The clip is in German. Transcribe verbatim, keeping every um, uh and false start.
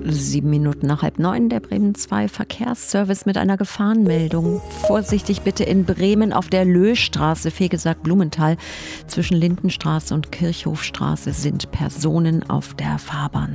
Sieben Minuten nach halb neun, der Bremen zwei Verkehrsservice mit einer Gefahrenmeldung. Vorsichtig bitte in Bremen auf der Löhstraße, Fegesack-Blumenthal. Zwischen Lindenstraße und Kirchhofstraße sind Personen auf der Fahrbahn.